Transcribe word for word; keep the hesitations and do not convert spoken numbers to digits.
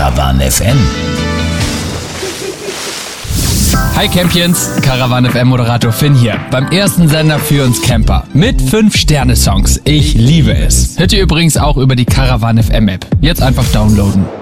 Caravan F M. Hi Campions, Caravan F M Moderator Finn hier, beim ersten Sender für uns Camper. Mit fünf Sterne Songs, ich liebe es. Hört ihr übrigens auch über die Caravan F M App. Jetzt einfach downloaden.